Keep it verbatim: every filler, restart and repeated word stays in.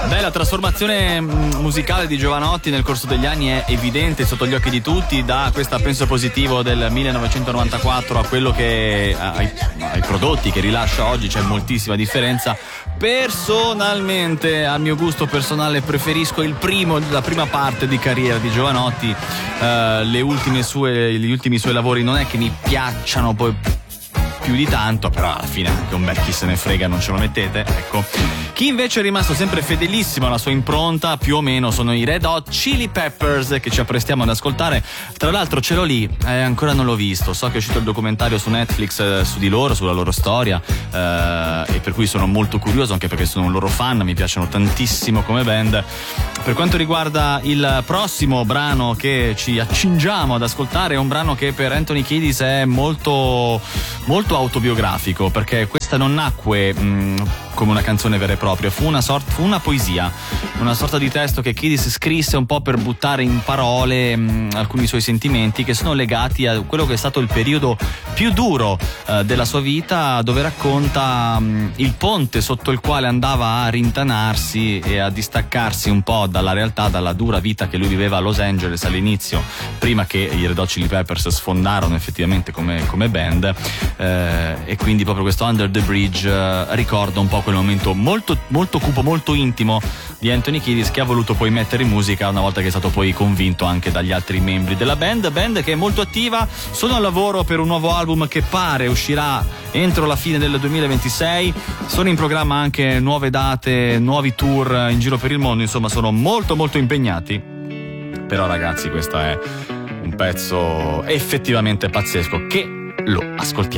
Beh, la trasformazione musicale di Jovanotti nel corso degli anni è evidente sotto gli occhi di tutti, da questo penso positivo del millenovecentonovantaquattro a quello che ai, ai prodotti che rilascia oggi c'è moltissima differenza. Personalmente, a mio gusto personale, preferisco il primo, la prima parte di carriera di Jovanotti. Uh, le ultime sue, gli ultimi suoi lavori non è che mi piacciono poi più di tanto, però alla fine anche un bel chi se ne frega, non ce lo mettete, ecco. Chi invece è rimasto sempre fedelissimo alla sua impronta, più o meno, sono i Red Hot Chili Peppers, che ci apprestiamo ad ascoltare. Tra l'altro ce l'ho lì, eh, ancora non l'ho visto, so che è uscito il documentario su Netflix eh, su di loro, sulla loro storia, eh, e per cui sono molto curioso, anche perché sono un loro fan, mi piacciono tantissimo come band. Per quanto riguarda il prossimo brano che ci accingiamo ad ascoltare, è un brano che per Anthony Kiedis è molto molto autobiografico, perché questa non nacque mh, come una canzone vera e propria, fu una sorta, fu una poesia, una sorta di testo che Kiedis scrisse un po' per buttare in parole mh, alcuni suoi sentimenti che sono legati a quello che è stato il periodo più duro eh, della sua vita, dove racconta mh, il ponte sotto il quale andava a rintanarsi e a distaccarsi un po' dalla realtà, dalla dura vita che lui viveva a Los Angeles all'inizio, prima che i Red Hot Chili Peppers sfondarono effettivamente come, come band, eh, e quindi proprio questo Under the Bridge eh, ricorda un po' quel momento molto, molto cupo, molto intimo di Anthony Kiedis, che ha voluto poi mettere in musica una volta che è stato poi convinto anche dagli altri membri della band, band che è molto attiva, sono al lavoro per un nuovo album che pare uscirà entro la fine del duemilaventisei, sono in programma anche nuove date, nuovi tour in giro per il mondo, insomma sono molto molto impegnati. Però ragazzi, questo è un pezzo effettivamente pazzesco, che lo ascoltiamo.